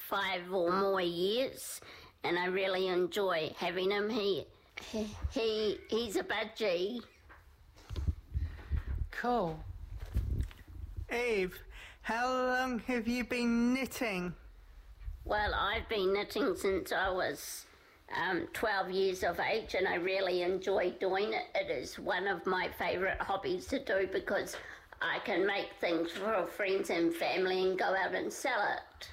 5 or more years, and I really enjoy having him. He's a budgie. Cool. Eve, how long have you been knitting? Well, I've been knitting since I was 12 years of age, and I really enjoy doing it. It is one of my favourite hobbies to do because I can make things for friends and family and go out and sell it.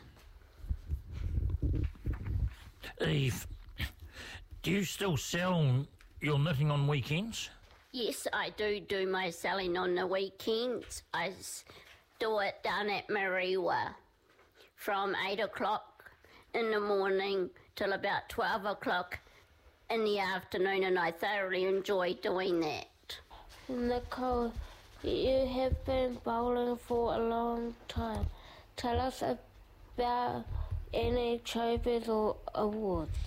Eve, do you still sell your knitting on weekends? Yes, I do my selling on the weekends. I do it down at Mariwa from 8 o'clock in the morning till about 12 o'clock in the afternoon, and I thoroughly enjoy doing that. Nicole, you have been bowling for a long time. Tell us about any trophies or awards.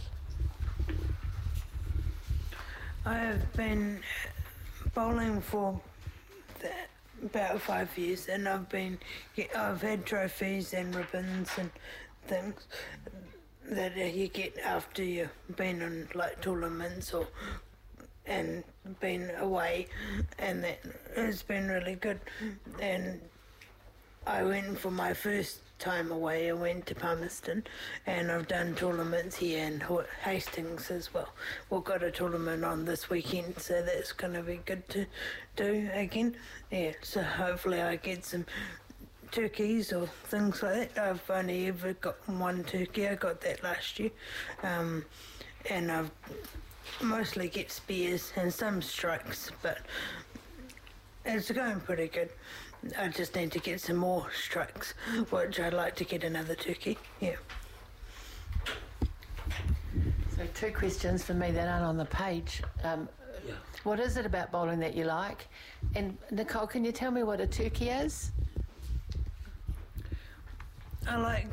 I have been bowling for about 5 years, and I've had trophies and ribbons and things that you get after you've been on like tournaments and been away, and that has been really good. And I went for my first time away. I went to Palmerston, and I've done tournaments here in Hastings as well. We've got a tournament on this weekend, so that's going to be good to do again. Yeah, so hopefully I get some turkeys or things like that. I've only ever got one turkey. I got that last year, and I've mostly get spears and some strikes, but it's going pretty good. I just need to get some more strikes, which I'd like to get another turkey. Yeah. So 2 questions for me that aren't on the page. What is it about bowling that you like? And Nicole, can you tell me what a turkey is? I like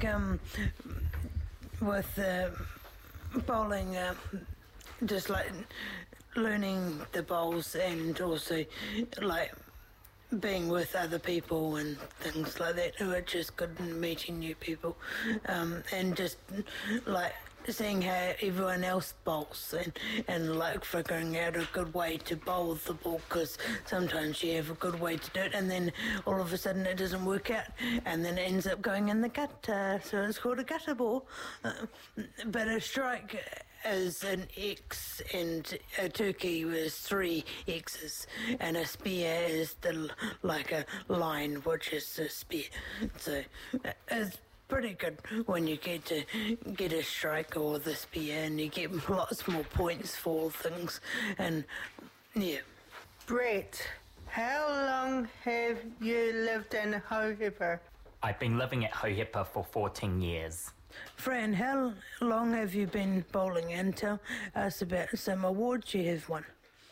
with bowling, just like learning the bowls, and also like being with other people and things like that, which is good, and meeting new people, and just like seeing how everyone else bowls, and like figuring out a good way to bowl the ball, because sometimes you have a good way to do it and then all of a sudden it doesn't work out, and then it ends up going in the gutter, so it's called a gutter ball. But a strike is an X, and a turkey was 3 X's, and a spear is like a line, which is a spear. So it's pretty good when you get to get a strike or the spear, and you get lots more points for things. And yeah. Brett, how long have you lived in Hauhepa? I've been living at Hauhepa for 14 years. Fran, how long have you been bowling, and tell us about some awards you have won?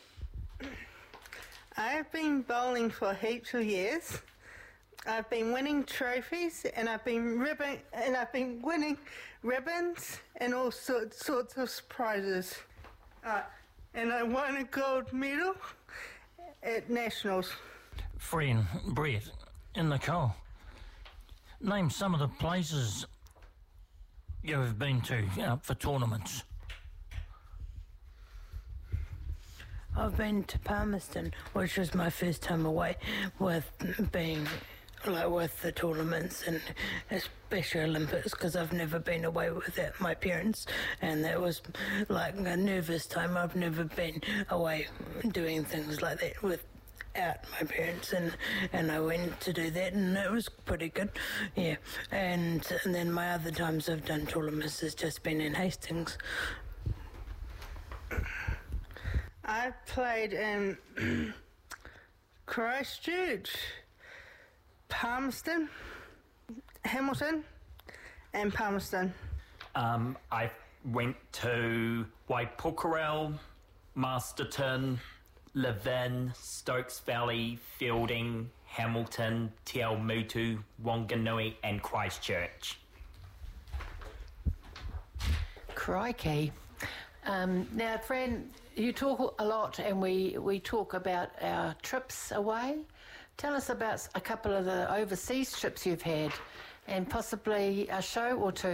I've been bowling for heaps of years. I've been winning trophies, and I've been winning ribbons and all sorts of prizes. And I won a gold medal at Nationals. Friend, Brett and Nicole, name some of the places you have been to for tournaments. I've been to Palmerston, which was my first time away, with being like with the tournaments and Special Olympics, because I've never been away without my parents, and that was like a nervous time. I've never been away doing things like that without my parents, and I went to do that, and it was pretty good. Yeah. And then my other times I've done tournaments has just been in Hastings. I played in Christchurch, Palmerston, Hamilton, and Palmerston. I went to Waipukurau, Masterton, Levin, Stokes Valley, Fielding, Hamilton, Te Awamutu, Wanganui, and Christchurch. Crikey. Now, Fran, you talk a lot, and we talk about our trips away. Tell us about a couple of the overseas trips you've had, and possibly a show or two